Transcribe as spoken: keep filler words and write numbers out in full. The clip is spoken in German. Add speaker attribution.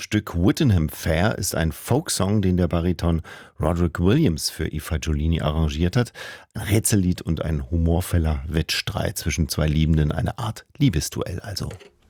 Speaker 1: Stück Whittenham Fair ist ein Folksong, den der Bariton Roderick Williams für Eva Giolini arrangiert hat. Ein Rätsellied und ein humorvoller Wettstreit zwischen zwei Liebenden, eine Art Liebesduell also.